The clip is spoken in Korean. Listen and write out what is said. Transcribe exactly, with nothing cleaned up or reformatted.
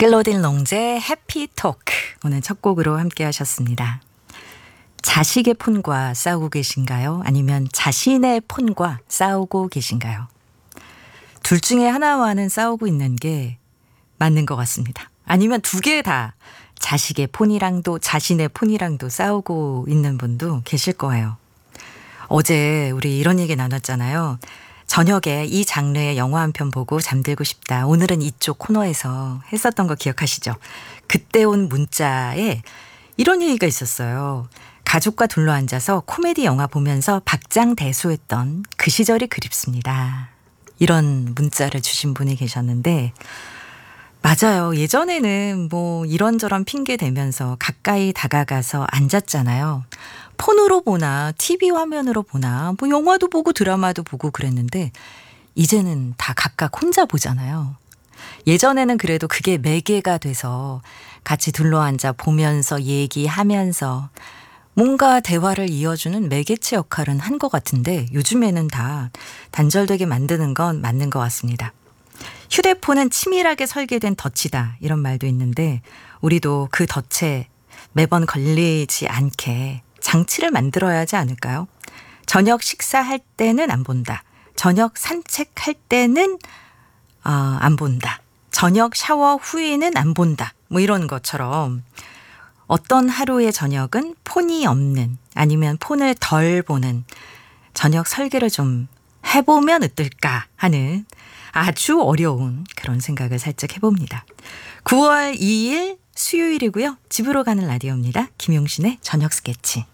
클로딘 롱제의 해피 토크 오늘 첫 곡으로 함께 하셨습니다. 자식의 폰과 싸우고 계신가요? 아니면 자신의 폰과 싸우고 계신가요? 둘 중에 하나와는 싸우고 있는 게 맞는 것 같습니다. 아니면 두 개 다 자식의 폰이랑도 자신의 폰이랑도 싸우고 있는 분도 계실 거예요. 어제 우리 이런 얘기 나눴잖아요. 저녁에 이 장르의 영화 한 편 보고 잠들고 싶다. 오늘은 이쪽 코너에서 했었던 거 기억하시죠? 그때 온 문자에 이런 얘기가 있었어요. 가족과 둘러앉아서 코미디 영화 보면서 박장대소했던 그 시절이 그립습니다. 이런 문자를 주신 분이 계셨는데 맞아요. 예전에는 뭐 이런저런 핑계 대면서 가까이 다가가서 앉았잖아요. 폰으로 보나 티비 화면으로 보나 뭐 영화도 보고 드라마도 보고 그랬는데 이제는 다 각각 혼자 보잖아요. 예전에는 그래도 그게 매개가 돼서 같이 둘러앉아 보면서 얘기하면서 뭔가 대화를 이어주는 매개체 역할은 한 것 같은데 요즘에는 다 단절되게 만드는 건 맞는 것 같습니다. 휴대폰은 치밀하게 설계된 덫이다 이런 말도 있는데 우리도 그 덫에 매번 걸리지 않게 장치를 만들어야 하지 않을까요? 저녁 식사할 때는 안 본다. 저녁 산책할 때는 어, 안 본다. 저녁 샤워 후에는 안 본다. 뭐 이런 것처럼 어떤 하루의 저녁은 폰이 없는 아니면 폰을 덜 보는 저녁 설계를 좀 해보면 어떨까 하는 아주 어려운 그런 생각을 살짝 해봅니다. 구월 이일 수요일이고요. 집으로 가는 라디오입니다. 김용신의 저녁 스케치.